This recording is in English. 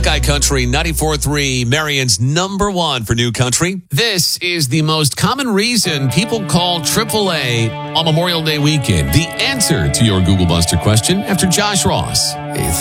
Buckeye Country 94.3, Marion's number one for new country. This is the most common reason people call AAA on Memorial Day weekend. The answer to your Google Buster question after Josh Ross.